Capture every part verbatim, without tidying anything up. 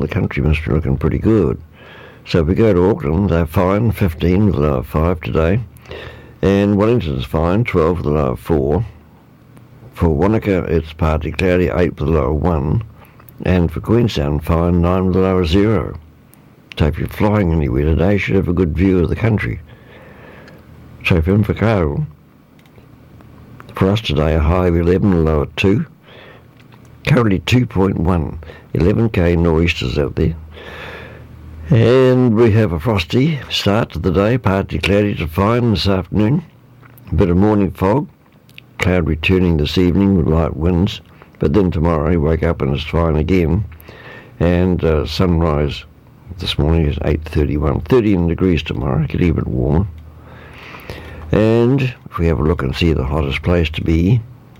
the country must be looking pretty good. So if we go to Auckland, they're fine, fifteen with a low of five today. And Wellington's fine, twelve with a low of four. For Wanaka, it's partly cloudy, eight with a low of one. And for Queenstown, fine, nine with a low of zero. So if you're flying anywhere today, you should have a good view of the country. So for Invercargill, for us today, a high of eleven, a low of two. Currently two point one, eleven K nor'easters out there. And we have a frosty start to the day, partly cloudy to fine this afternoon. A bit of morning fog, cloud returning this evening with light winds. But then tomorrow you wake up and it's fine again. And uh, sunrise this morning is eight thirty-one, thirteen degrees tomorrow, get a bit warmer. And if we have a look and see the hottest place to be,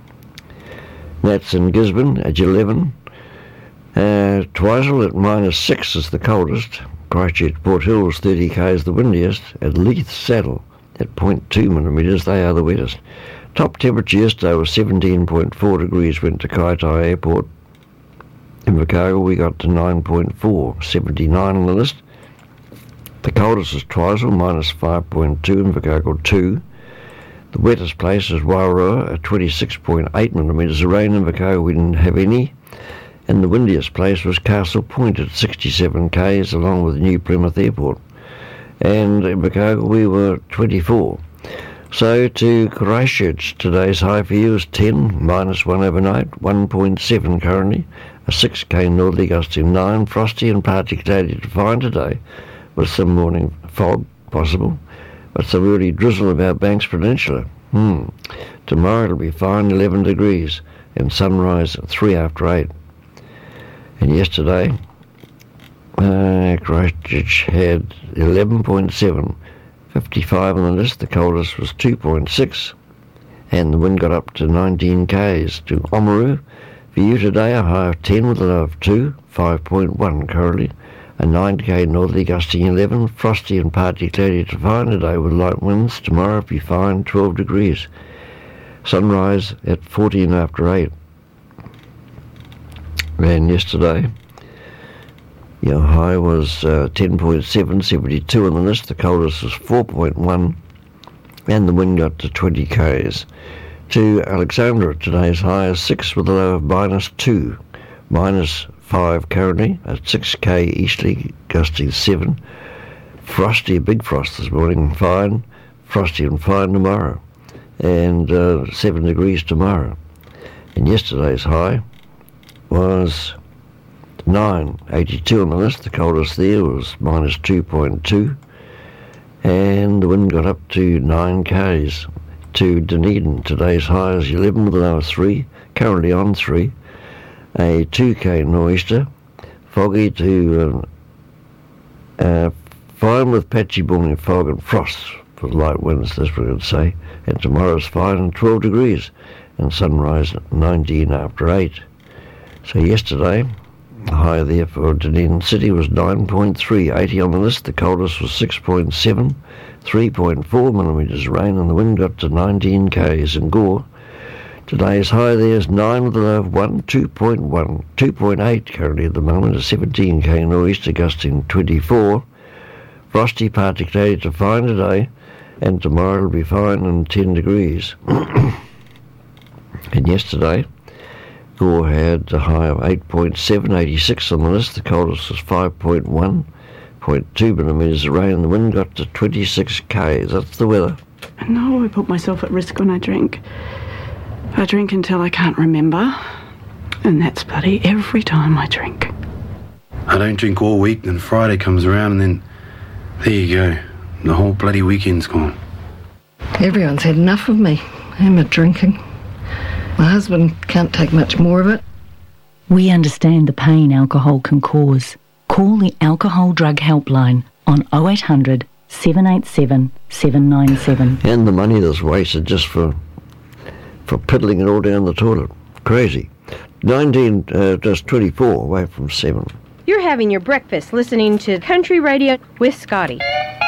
that's in Gisborne at eleven. Uh, Twizel at minus six is the coldest. Christchurch, Port Hills, thirty K is the windiest. At Leith Saddle at zero point two millimetres, they are the wettest. Top temperature yesterday was seventeen point four degrees, went to Kaitai Airport. In Invercargill we got to nine point four, seventy-nine on the list. The coldest is Twizel, minus five point two, Invercargill two. The wettest place is Wairua at twenty-six point eight millimetres of rain. In Invercargill we didn't have any. And the windiest place was Castle Point at sixty-seven Ks, along with New Plymouth Airport. And in Invercargill we were twenty-four. So to Christchurch, today's high for you is ten, minus one overnight, one point seven currently, a six K northerly gusting nine, frosty and partly cloudy to fine today, with some morning fog possible, but some early drizzle about Banks Peninsula. Hmm. Tomorrow it'll be fine, eleven degrees, and sunrise at three after eight. And yesterday, uh, Christchurch had eleven point seven, fifty-five on the list. The coldest was two point six, and the wind got up to nineteen Ks. To Oamaru, for you today, a high of ten with a low of two, five point one currently, a nine K northerly gusting eleven, frosty and partly cloudy to fine today with light winds. Tomorrow it'll be fine, twelve degrees. Sunrise at fourteen after eight. And yesterday, your high was uh, ten point seven, seventy-two on the list. The coldest was four point one, and the wind got to twenty Ks. To Alexandra, today's high is six with a low of minus two, minus five currently at six K easterly, gusting seven. Frosty, big frost this morning, fine. Frosty and fine tomorrow, and uh, seven degrees tomorrow. And yesterday's high was nine, eighty-two on the list. The coldest there was minus two point two, and the wind got up to nine Ks. To Dunedin, today's high is eleven with a low of three, currently on three, a two K nor'easter, foggy to uh, uh, fine with patchy morning fog and frost for light winds, that's what I'd say. And tomorrow's fine and twelve degrees, and sunrise at nineteen after eight. So yesterday, the high there for Dunedin City was nine point three, eighty on the list. The coldest was six point seven, three point four millimetres of rain, and the wind got to nineteen Ks. In Gore, today's high there is nine with a low of one, two point one, two point eight currently at the moment, a seventeen K nor'easter gusting twenty-four. Frosty, partly cloudy to fine today, and tomorrow it'll be fine and ten degrees. And yesterday, Gore had a high of eight point seven, eighty-six on the list. The coldest was five point one, zero point two millimetres of rain, and the wind got to twenty-six Ks. That's the weather. I know I put myself at risk when I drink. I drink until I can't remember, and that's bloody every time I drink. I don't drink all week, then Friday comes around, and then there you go. The whole bloody weekend's gone. Everyone's had enough of me and my drinking. My husband can't take much more of it. We understand the pain alcohol can cause. Call the Alcohol Drug Helpline on oh eight hundred, seven eight seven, seven nine seven. And the money that's wasted just for for piddling it all down the toilet. Crazy. nineteen, uh, just twenty-four away from seven. You're having your breakfast listening to Country Radio with Scotty.